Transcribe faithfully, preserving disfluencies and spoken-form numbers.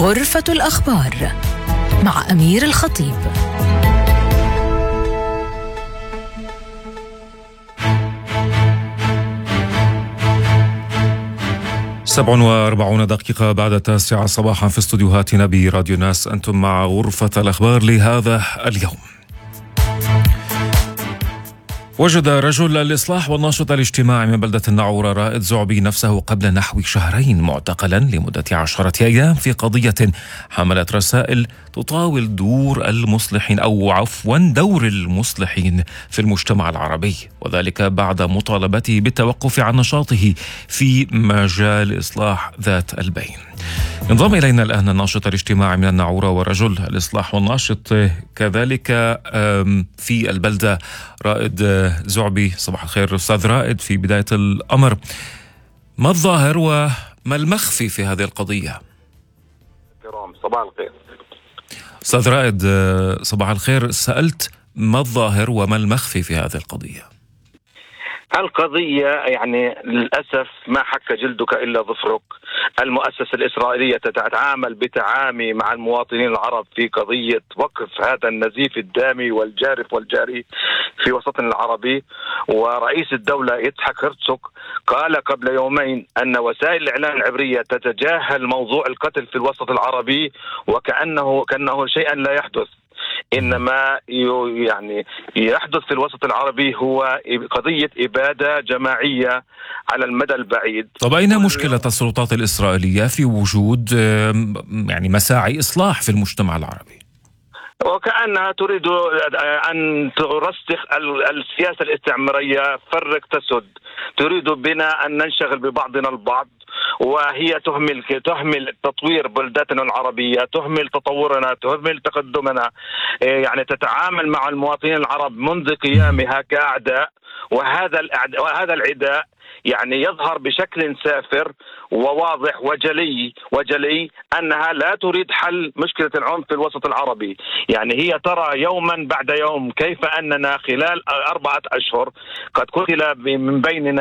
غرفة الأخبار مع أمير الخطيب. سبع وأربعون دقيقة بعد التاسعة صباحا في استوديوهاتنا براديو ناس، أنتم مع غرفة الأخبار لهذا اليوم. وجد رجل الإصلاح والناشط الاجتماعي من بلدة الناعورة رائد زعبي نفسه قبل نحو شهرين معتقلا لمدة عشرة أيام في قضية حملت رسائل تطاول دور المصلحين أو عفوا دور المصلحين في المجتمع العربي، وذلك بعد مطالبته بالتوقف عن نشاطه في مجال إصلاح ذات البين. انضم إلينا الآن الناشط الاجتماعي من الناعورة ورجل الإصلاح والناشط كذلك في البلدة رائد زعبي. صباح الخير أستاذ رائد. في بداية الأمر، ما الظاهر وما المخفي في هذه القضية؟ صباح الخير أستاذ رائد. صباح الخير. سألت ما الظاهر وما المخفي في هذه القضية؟ القضية يعني للأسف ما حك جلدك إلا ظفرك. المؤسسة الإسرائيلية تتعامل بتعامي مع المواطنين العرب في قضية وقف هذا النزيف الدامي والجارف والجاري في وسطنا العربي. ورئيس الدولة يضحك هرتسوك قال قبل يومين أن وسائل الإعلام العبرية تتجاهل موضوع القتل في الوسط العربي وكأنه كأنه شيئا لا يحدث، إنما يعني يحدث في الوسط العربي هو قضية إبادة جماعية على المدى البعيد. طب أين مشكلة السلطات الإسرائيلية في وجود يعني مساعي إصلاح في المجتمع العربي؟ وكأنها تريد أن ترسخ السياسة الاستعمارية، فرق تسد، تريد بنا أن ننشغل ببعضنا البعض، وهي تهمل تهمل تطوير بلداتنا العربية، تهمل تطورنا، تهمل تقدمنا، يعني تتعامل مع المواطنين العرب منذ قيامها كأعداء. وهذا وهذا العداء يعني يظهر بشكل سافر وواضح وجلي وجلي أنها لا تريد حل مشكلة العنف في الوسط العربي. يعني هي ترى يوما بعد يوم كيف أننا خلال أربعة أشهر قد قتل من بيننا